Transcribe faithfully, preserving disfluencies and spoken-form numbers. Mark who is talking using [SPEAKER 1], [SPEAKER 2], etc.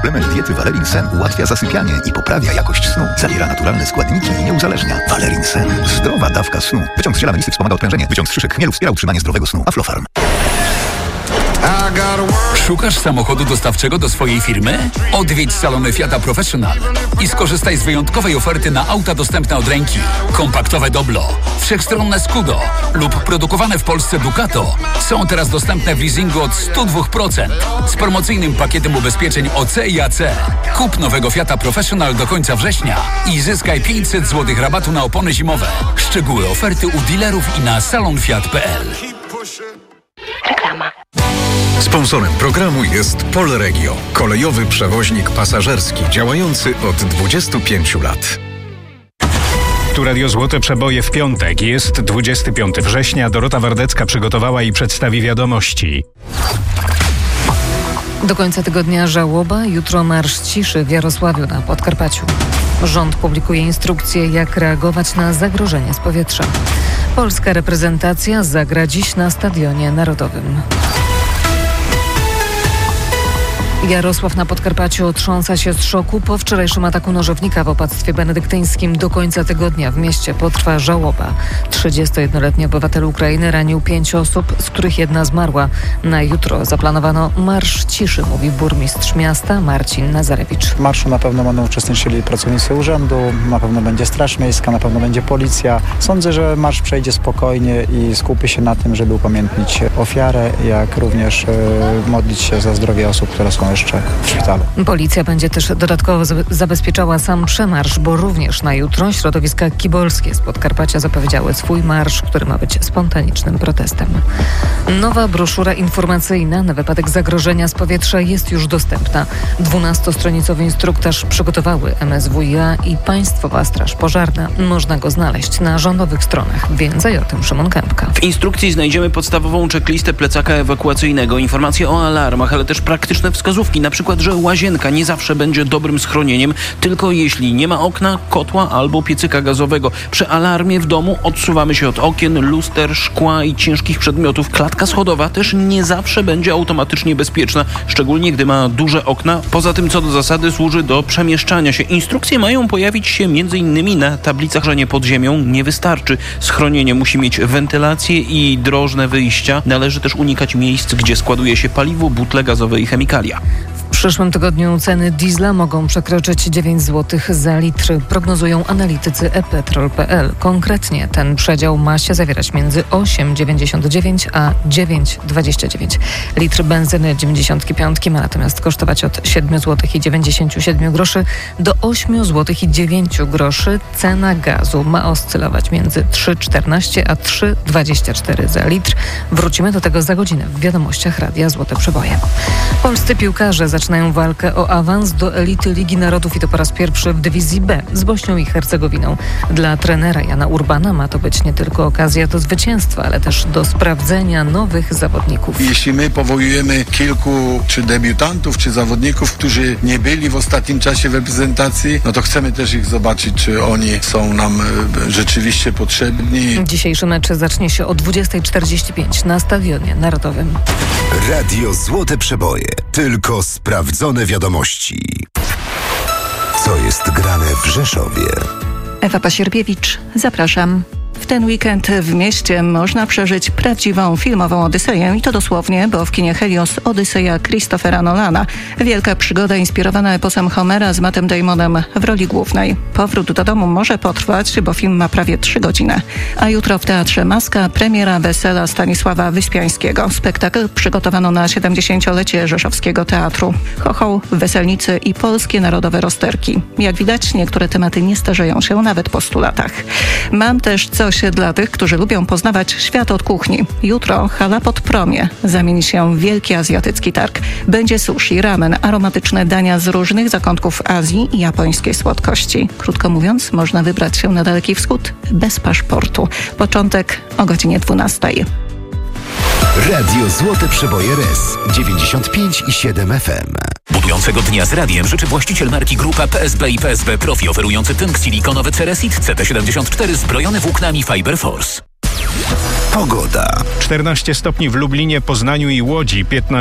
[SPEAKER 1] Suplement diety Valerin Sen ułatwia zasypianie i poprawia jakość snu. Zawiera naturalne składniki i nie uzależnia. Valerin Sen. Zdrowa dawka snu. Wyciąg z ziela melisy wspomaga odprężenie. Wyciąg z szyszek chmielu wspiera utrzymanie zdrowego snu. Aflofarm.
[SPEAKER 2] Szukasz samochodu dostawczego do swojej firmy? Odwiedź salony Fiata Professional i skorzystaj z wyjątkowej oferty na auta dostępne od ręki. Kompaktowe Doblo, wszechstronne Scudo lub produkowane w Polsce Ducato są teraz dostępne w leasingu od sto dwa procent z promocyjnym pakietem ubezpieczeń O C i A C. Kup nowego Fiata Professional do końca września i zyskaj pięćset złotych rabatu na opony zimowe. Szczegóły oferty u dealerów i na salon fiat kropka p l.
[SPEAKER 3] Reklama.
[SPEAKER 4] Sponsorem programu jest Polregio, kolejowy przewoźnik pasażerski działający od dwudziestu pięciu lat.
[SPEAKER 5] Tu Radio Złote Przeboje w piątek. Jest dwudziestego piątego września. Dorota Wardecka przygotowała i przedstawi wiadomości.
[SPEAKER 6] Do końca tygodnia żałoba, jutro marsz ciszy w Jarosławiu na Podkarpaciu. Rząd publikuje instrukcje, jak reagować na zagrożenie z powietrza. Polska reprezentacja zagra dziś na Stadionie Narodowym. Jarosław na Podkarpaciu otrząsa się z szoku po wczorajszym ataku nożownika w opactwie benedyktyńskim. Do końca tygodnia w mieście potrwa żałoba. trzydziestojednoletni obywatel Ukrainy ranił pięć osób, z których jedna zmarła. Na jutro zaplanowano marsz ciszy, mówi burmistrz miasta Marcin Nazarewicz.
[SPEAKER 7] W marszu na pewno będą uczestniczyli pracownicy urzędu, na pewno będzie Straż Miejska, na pewno będzie policja. Sądzę, że marsz przejdzie spokojnie i skupi się na tym, żeby upamiętnić ofiarę, jak również e, modlić się za zdrowie osób, które są jeszcze w szpitalu.
[SPEAKER 6] Policja będzie też dodatkowo zabezpieczała sam przemarsz, bo również na jutro środowiska kibolskie z Podkarpacia zapowiedziały swój marsz, który ma być spontanicznym protestem. Nowa broszura informacyjna na wypadek zagrożenia z powietrza jest już dostępna. dwunastostronicowy instruktaż przygotowały M S W i A i Państwowa Straż Pożarna. Można go znaleźć na rządowych stronach. Więcej o tym Szymon Kępka.
[SPEAKER 8] W instrukcji znajdziemy podstawową checklistę plecaka ewakuacyjnego, informacje o alarmach, ale też praktyczne wskazówki. Na przykład, że łazienka nie zawsze będzie dobrym schronieniem, tylko jeśli nie ma okna, kotła albo piecyka gazowego. Przy alarmie w domu odsuwamy się od okien, luster, szkła i ciężkich przedmiotów. Klatka schodowa też nie zawsze będzie automatycznie bezpieczna, szczególnie gdy ma duże okna. Poza tym, co do zasady, służy do przemieszczania się. Instrukcje mają pojawić się między innymi na tablicach, że nie pod ziemią nie wystarczy. Schronienie musi mieć wentylację i drożne wyjścia. Należy też unikać miejsc, gdzie składuje się paliwo, butle gazowe i chemikalia.
[SPEAKER 6] W przyszłym tygodniu ceny diesla mogą przekroczyć dziewięć złotych za litr, prognozują analitycy e petrol kropka p l. Konkretnie ten przedział ma się zawierać między osiem dziewięćdziesiąt dziewięć a dziewięć dwadzieścia dziewięć. Litr benzyny dziewięćdziesiąt pięć ma natomiast kosztować od siedem złotych dziewięćdziesiąt siedem groszy do osiem złotych dziewięć groszy. Cena gazu ma oscylować między trzy czternaście a trzy dwadzieścia cztery za litr. Wrócimy do tego za godzinę w wiadomościach Radia Złote Przeboje. Polscy piłkarze zaczynają walkę o awans do elity Ligi Narodów i to po raz pierwszy w dywizji B z Bośnią i Hercegowiną. Dla trenera Jana Urbana ma to być nie tylko okazja do zwycięstwa, ale też do sprawdzenia nowych zawodników.
[SPEAKER 9] Jeśli my powołujemy kilku czy debiutantów, czy zawodników, którzy nie byli w ostatnim czasie w reprezentacji, no to chcemy też ich zobaczyć, czy oni są nam rzeczywiście potrzebni.
[SPEAKER 6] Dzisiejszy mecz zacznie się o dwudziesta czterdzieści pięć na Stadionie Narodowym.
[SPEAKER 10] Radio Złote Przeboje. Tylko sprawdzone wiadomości. Co jest grane w Rzeszowie?
[SPEAKER 11] Ewa Pasierbiewicz, zapraszam. W ten weekend w mieście można przeżyć prawdziwą filmową Odyseję i to dosłownie, bo w kinie Helios Odyseja Christophera Nolana. Wielka przygoda inspirowana eposem Homera z Mattem Damonem w roli głównej. Powrót do domu może potrwać, bo film ma prawie trzy godziny. A jutro w Teatrze Maska premiera Wesela Stanisława Wyspiańskiego. Spektakl przygotowano na siedemdziesięciolecie Rzeszowskiego Teatru. Chochoł, weselnicy i polskie narodowe rozterki. Jak widać, niektóre tematy nie starzeją się nawet po stu latach. Mam też coś dla tych, którzy lubią poznawać świat od kuchni. Jutro hala pod promie zamieni się w wielki azjatycki targ. Będzie sushi, ramen, aromatyczne dania z różnych zakątków Azji i japońskiej słodkości. Krótko mówiąc, można wybrać się na Daleki Wschód bez paszportu. Początek o godzinie dwunastej.
[SPEAKER 10] Radio Złote Przeboje R E S dziewięćdziesiąt pięć i siedem F M.
[SPEAKER 2] Budującego dnia z radiem życzy właściciel marki Grupa P S B i P S B Profi, oferujący tynk silikonowy Ceresit C T siedemdziesiąt cztery zbrojony włóknami Fiber Force.
[SPEAKER 10] Pogoda.
[SPEAKER 5] czternaście stopni w Lublinie, Poznaniu i Łodzi, piętnaście